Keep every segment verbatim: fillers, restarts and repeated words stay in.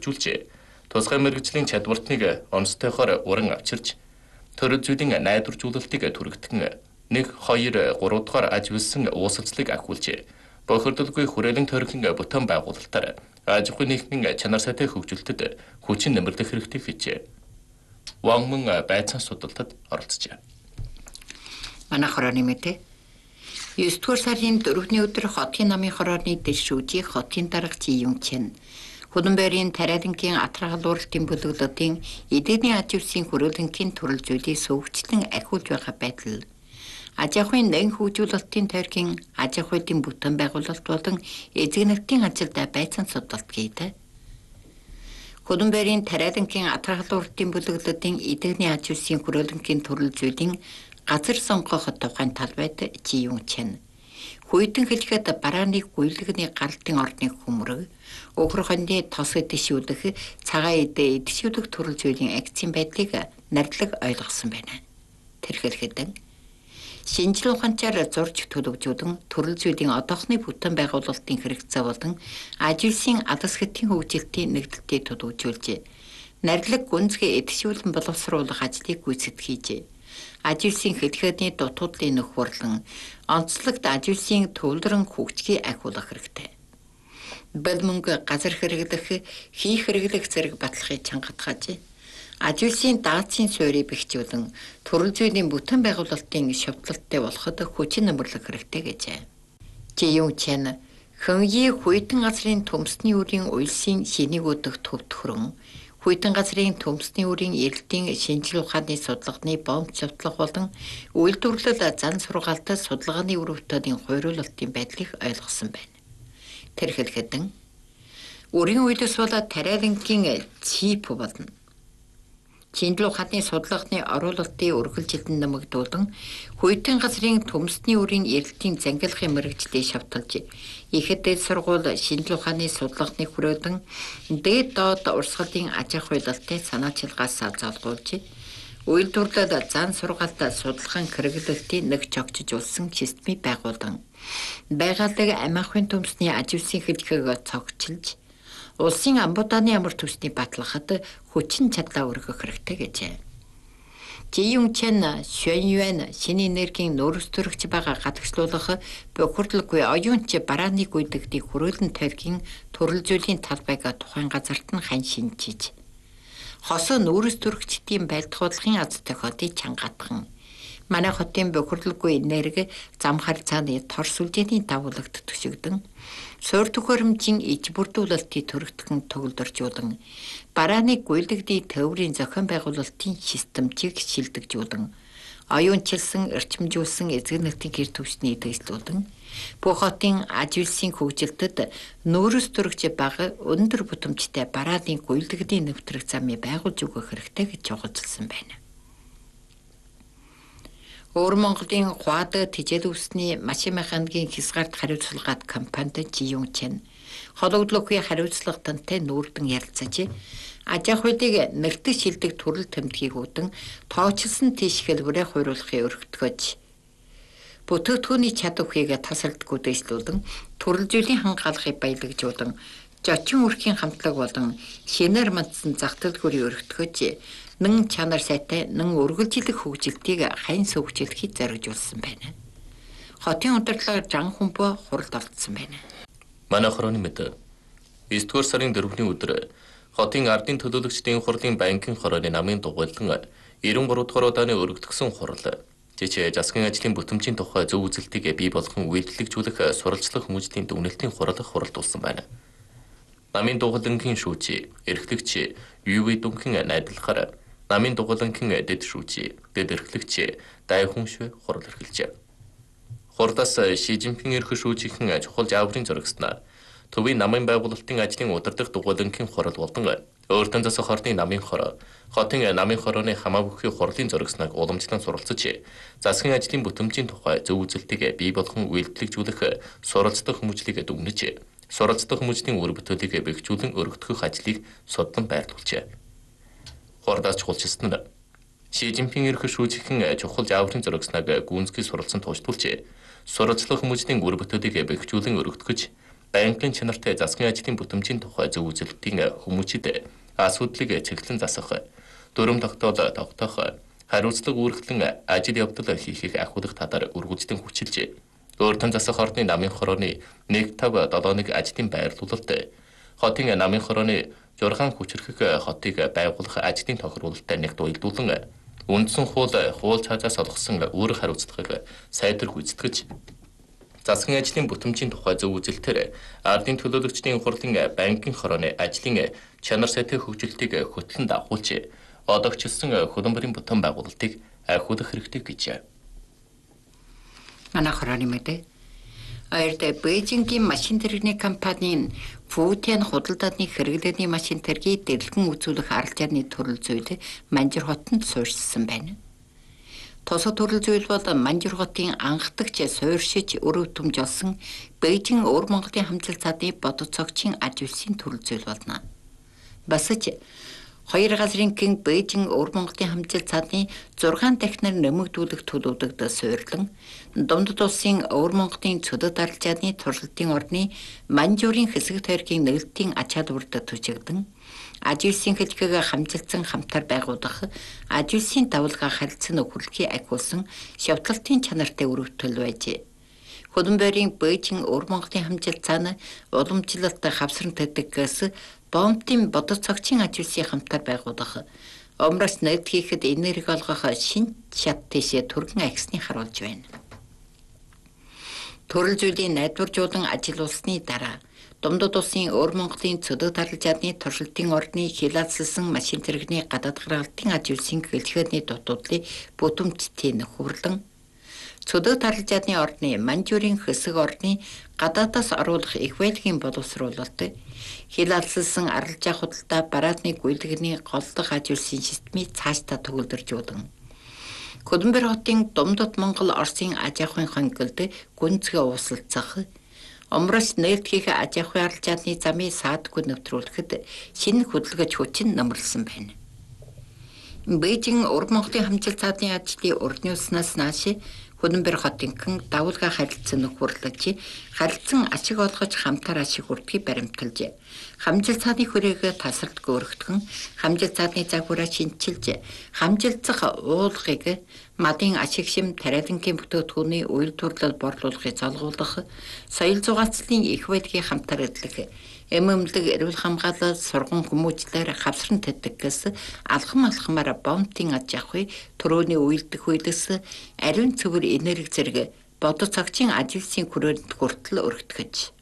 хөгжүүлжээ. Тусгай мэрэгжлийн чадвартныг онцтойгоор уран авчирч төрөл зүйлийн найдваржуулалтыг түргэтгэн нэг, хоёр, гурав дахь аж үйлсэн уусалцлыг ахиулжээ. Бохирдолгүй хүрээлэн тойргийн бүтээн байгуулалтаар аж ахуй нийгмийн чанар сайтай хөгжүүлэлтэд хүчин нэмэрлэх хэрэгтэй гэжээ. Ван Мөн байцаан судалтад оролцжээ. Манай хорооны мэдээ. есдүгээр сарын дөрөвний өдөр хотын намын хорооны дэшүүжи хотын дарга Чи Юн Чен Худамбайрын Тариалангийн Атрагалууралтын бүлэглэлтийн эдгэний аж үйлсийн хүрээлэнгийн төрөл зүйлийг сөвөгчлөн ахиулж байгаа байдал аж ахуйн нэн хөгжүүлэлтийн тойргийн аж ахуйн бүтээн байгуулалт болон эзэгнэлтийн ажилд байцаан судалт хийдэг. Худамбайрын Тариалангийн Атрагалууралтын бүлэглэлтийн эдгэний аж үйлсийн хүрээлэнгийн төрөл зүйлийн газар сонгох тухайн талбайд Чи Юн Чен хүйтэн хэлэхэд барааны гүйлгэний гарлтын орны хүмрэг өхөр хоньны тос эдэшүүлэх цагаан эдэ эдэшүүлэх төрөл зүйлийн акцийн байдлыг нардлаг ойлгосон байна. Тэр хэлэхэд шинжлэх ухаанчаар зурж төлөвжүүлэн төрөл зүйлийн одоохны бүтээн байгуулалтын хэрэгцээ болон аж үйлсийн алс хэтийн хөгжилтийн нэгдэлтийг төлөвжүүлжээ. Нардлаг гүнзгий эдэшүүлэн боловсруулах ажлыг гүйцэтгэж хийжээ. Аж үйлсийн хэлхэдний дутуудлын нөхөрлөн онцлогт аж үйлсийн төвлөрөн хөгжгийг ахиулах хэрэгтэй. Бэл мөнгө газар хэрэглэх, хийх хэрэглэх зэрэг баталгааг чангатгаж, аж үйлсийн даацын суурийг бэхжүүлэн төрөл зүйлийн бүтээн байгуулалтын шавталттай болоход хүчин нэмэрлэх хэрэгтэй гэжээ. Чи Юн Чен хөнгийн хүйтэн газрын төмсний үрийн уйлсын шинийг өдөх төв төхрөн хүйтэн газрын төмсний үрийн эрэлтийн шинжлэх ухааны судалгааны бомб шавтлах болон үйлдвэрлэл зан сургаалтад судалгааны үр бүтээлийн хуйруулалтын байдлыг ойлгосон байна. Тэр хэлэхэд үрийн үйлс бол Тариалангийн чип болно. Шинжлэх ухааны судалгааны оруулалтын үргэлжилтөнд нэмэгдүүлэн хүйтэн газрын төмсний үрийн эрэлтийн зангилахын мэрэгжлийг шавталж ихэд сургууль шинжлэх ухааны судалгааны хүрээлэн дээд доод урсгалын аж ахуйлалтын санаачилгаас залгуулж үйлдвэрлэл зан сургаалтад судалгаан хэрэглэлтийн нэг чогчжуулсан системийг байгуулан байгаалаг амь ахуйн төмсний аж үйлсийн хэлхээг цогцолж улсын амбуудааны амар төсний баталгахад хүчин чадлаа өргөх хэрэгтэй гэжээ. Чи Юн Чен Шэн Юэн шинэ энергийн нөөц төрөгч байгаа гадагшлуулах бохирдлгүй оюунч барааны гүйдэгдийг хүрээлэн тойргийн төрөл зүйлийн талбайг тухайн газарт нь хань шинжиж хосоо нөөц төрөгчдийн байлдахуулахын аз тохиолыг чангатхан манай хотын бохирдлгүй энерги зам харьцааны тор сүлжээний дагуулагт төшигдөн суур төхөөрөмжийн иж бүрдүүлэлтийг төрөгдгөн төгөлдөржүүлэн барааны гүйлэгдийн төврийн зохион байгуулалтын системчийг шилдэгжүүлэн оюунчилсан эрчимжүүлсэн эзэгнэлтийн гэр түвшний дэвшлүүлэн бүх хотын аж үйлсийн хөгжилтэд нөөц төрөгч бага өндөр бүтэмжтэй барааны гүйлэгдийн нэвтрэх замыг байгуулж өгөх хэрэгтэй гэж чухалчилсан байна. Өөр Монголын Хуад тэжээл үсний машин механикийн хязгаарт хариуцлагад компанид Чи Юн Чен хологдлогын хариуцлагатай нүүрдэн ярилцаж аж ахуйлыг нэрдэг шилдэг төрөл тэмдгийг үүдэн тоочилсон тийш хэлбэрээ хуйруулахыг өргөтгөж бүтээгдэхүүний чадвар хүийг тасалдаггүй дэвшлүүлэн төрөл зүйлийн хангаалгыг баялагжуулан зочин үрхийн хамтлаг болон шинээр мандсан зах төлбөрийг өргөтгөж нэн чанар сайтай нэн үргэлжлэх хөгжилтийг хайн сөвгчлөхийг зориулсан байна. Хотын удирдлага жан хүмбө хуралд олдсон байна. Манай хорооны мэдээ. есдүгээр сарын дөрөвний өдөр хотын ардын төлөөлөгчдийн хурлын банкын хорооны намын дугуйлан девяносто три дахь удааны өргөдгсөн хурал жижиг засгийн ажлын бүтэмжийн тухай зөв үзэлтийг бий болгон үйлдвэрлэгжүүлэх сурвалжлах хүмүүжлийн дүгнэлтийн хурал хуралдуулсан байна. Намын дугуйлангийн шүүжи, эрхлэгч Юу Ви Дүнхэн найдварлахаар намын дугуйлангийн дэд шүүжи, дэд эрхлэгч Дай Хүн Швэ хурал эрхэлжээ. Хурдаас Ши Жинпин эрх шүүжийнхэн чухал жааврын зөргснээр төвийн намын байгуулалтын ажлын удирдах дугуйлангийн хурал болон өөртөө засах хорны намын хороо, хотын намын хорооны хамаагүй хурлын зөргснэг уламжлан суралцж, засгийн ажлын бүтэмжийн тухай зөв үзэлтийг бий болгон үйлдвэрлэгжүүлэх суралцдаг хүмүүжлийг дүгнэж, суралцдаг хүмүүжлийн үр бүтээлийг бэхжүүлэн өргөдгөх ажлыг судлан байрлуулжээ. Хурдаас чухалчилсан нь Ши Жинпин эрх шүүжийнхэн чухал жааврын зөргснэг гүнзгий суралцсан тууштуулж, суралцлах хүмүүжлийн үр бүтээлийг бэхжүүлэн өргөдгөж, банкын чанартай засгийн ажлын бүтэмжийн тухай зөв үзүүлэлтийн хүмүүжид асуудлыг цэглэн засах, дүрм тогтоол тогтоох, хариуцлага үүрэгтлэн ажил явдал хийхийг ахиулах талаар үргэлжлэн хүчилжээ. Өөртөө засах орны намын хорооны нэг тав долооныг ажлын байрлуулалт, хотын намын хорооны жургаан хүчрхэх хотыг байгуулах ажлын тохируулалттай нэгт уялдуулан үндсэн хууль хууль цаазаас олгосон үүрэг хариуцлагыг сайдар гүйцэтгэж, засгийн ажлын бүтэмжийн тухай зөв үзэлтээр ардын төлөөлөгчдийн хурлын банкын хорооны ажлын чанар сайтай хөгжилтийг хөтлөн дагуулж, одоогчлсон хөлбөмбөрийн бүтэн байгуулалтыг ахиулах хэрэгтэй гэж. Манай хорооны мэдээ. Ойртой Бээжингийн машин тэрэгний компанийн Футэн худалдааны хэрэглээний машин тэргийг дэлгэн үзүүлэх аралжааны төрөл зүйл Манжир хотод суурьшсан байна. Тусад төрөл зүйл бол Манжир хотын анхдагч суурьшиж өрөвтөмж олсон Бээжин Өвөр Монголын хамтлаг цаадны бодит цогцын аж үйлсийн төрөл зүйл болно. Басж хоёр газрын гин Бээжин Өвөр Монголын хамтлаг цаадны зургаан дахинаар нэмэгдүүлэх төлөвлөгдөд суйрлан Дундад улсын Өвөр Монголын цөдөд аралжааны туршилтын орны Манжуурын хэсэг тойргийн нэгэлтийн ач холбогдолд төжигдөн аж үйлсийн хэлхэг хамжилтсан хамтар байгуулах аж үйлсийн давалгаа харилцан өгүүлэхийг ахиулсан шавталтын чанартай өрөвтөл байж. Хөлбөмбөрийн Бээжин Өвөр Монголын хамжилт цаана уламжлалт хавсран тэтгээс бомбын бодит цогцын аж үйлсийн хамтар байгуулах, умраас найд хийхэд энерги олгох шинж шат тийшээ түргэн агсны харуулж байна. Төрөл зүйлийн найдваржуулан ажиллуулсны дараа Дундад улсын Өвөр Монголын цөдөд аралжааны туршилтын орны хилаалсан машин тэрэгний гадаад гаргалтын аж үйлсийн хэлхээний дутуудлыг бүтэмжтэй нөхөрлөн цөдөд аралжааны орны Манжуурын хэсэг орны гадаадаас оруулах их байлгийн боловсруулалт хилаалсан аралжаа худалдаа бараадны гүйлгэний голлох аж үйлсийн системийг цаашдаа төгөлдөржүүлэн Хөлбөмбөр хотын Дундад Монгол Оросын аж ахуйн хонголд гүнзгий уусалцах Умраас нээлт хийх аж ахуйн аралжааны замыг саадгүй нэвтрүүлэхэд шинэ хөдөлгөж хүчин нөмөрлсөн байна. Бээжин Өвөр Монголын хамжилт цаадны ажлын урдны улснаас нааш Хөлбөмбөр хотынхан давалгаа харилцан нөхөрлөж, харилцан ашиг олгож хамтар ашиг хүрдэхийг баримталж, хамжилт цаадны хүрээгээ тасралтгүй өргөтгөн, хамжилт цаадны загвараа шинчилж, хамжилцах уулгыг мадын ашиг шим тариалангийн бүтээгдэхүүний уялдварлал борлуулахыг золгуулах, соёл зугаацлын их байдгийг хамтар эдлэх, эмэмлэг эрүүл хамгаалал сургууль хүмүүжлэр хавсран тэтгээс алхам алхамаар бомбын аж ахуй төрөөний уйлдэх үйлс ариун цэвэр энерги зэрэг бодит цогцын аж үйлсийн хүрээнд хүртэл өргөтгөж.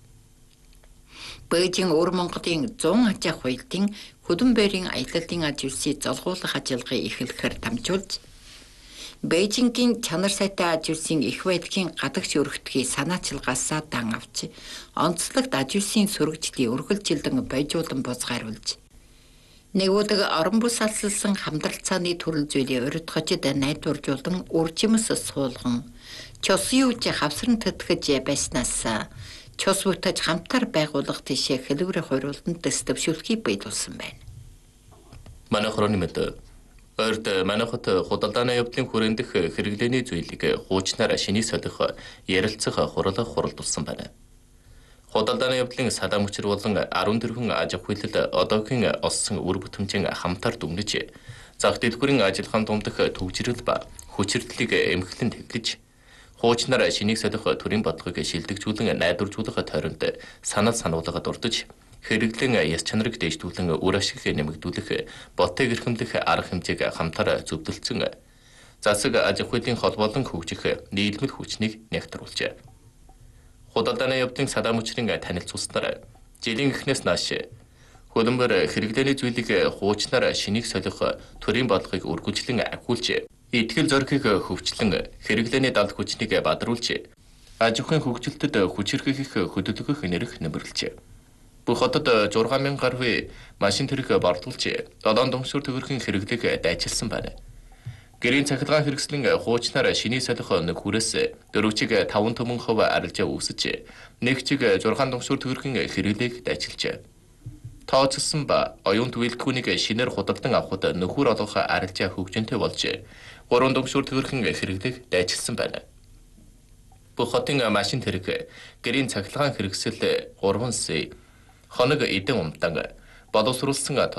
Бээжин Өвөр Монголын зуун аж ахуйлтын Хөлбөмбөрийн аялалын аж үйлсийг золгуулах ажиллагааг эхлэхээр дамжуулж Бээжингийн чанар сайтай аж үйлсийн их байдгийн гадагш өргөтгий санаачилгаасаа дан авч онцлогт аж үйлсийн сөрөгжлийн үргэлжилэн бойжуулан бузгааруулж нэгүдэг орон бүс алсалсан хамдрал цааны төрөл зүйлийн урьдчилж найдваржуулан үржимс суулган чос юуж хавсран тэтгэж байснаас чос бүтэж хамтар байгуулах тийшээ хэлбэрийн хориултанд дэвшүүлэхийг биелүүлсэн байна. Манай хорооны мэдээ Ойрд манай хот худалдааны явдлын хүрээндх хэрэглээний зүйлийг хуучнаар шинийг солих ярилцах хурал хуралдуулсан байна. Худалдааны явдлын садаа мөчр болон арван тэрбум аж ахуйлал одоогийн олсон үр бүтэмжийн хамтар дүгнэж, зах дэлгүүрийн ажиллагаанд дундах төвжирэл ба хүчирдлийг эмхлэн тэглэж, хуучнаар шинийг солих төрийн бодлогыг шилдэгжүүлэн найдваржуулах тойронд санал сануулгад дурдж, хэрэглэн яс чанарыг дэвшүүлэн үр ашиг нэмэгдүүлэх, ботыг эрхэмлэх арга хэмжээг хамтар зөвлөлдсөн засаг аж ахуйлын холбоолон хөгжих нийлмэл хүчнийг нягтруулжээ. Худалдааны явдлын садаа мөчрийн танилцуулснаар жилийн эхнээс нааш хөлбөмбөр хэрэглээний зүйлийг хуучнаар шинийг солих төрийн бодлогыг үргэлжлэн ахиулж, итгэл зорилгыг хөгжлөн хэрэглээний далд хүчнийг бадруулж, аж ахуйн хөгжилтэд хүчирхэх хөдөлгөх нэрх нэмэрлжээ. Бүх хотод зургаан мянган гаруй машин тэрэг борлуулж, долоон дөнгөсөр төгөрхийн хэрэглээг дайчилсан байна. Гэрийн цахилгаан хэрэгслэн хуучнаар шинийг солих нэг хүрээс дөрөвчиг таван төмөн хувь арилжаа үүсэж, нэг чиг зургаан дөнгөсөр төгөрхийн хэрэглээг дайчилжээ. Тооцсон ба оюун төвлөлтгүүнийг шинээр худалдан авахд нөхөр олгох арилжаа хөгжинтэй болж, гурван дөнгөсөр төгөрхийн хэрэглээг дайчилсан байна. бүх хотын машин тэрэг, гэрийн цахилгаан хэрэгсэл, урван сая, хоног эдэн умтан, боловсруулсан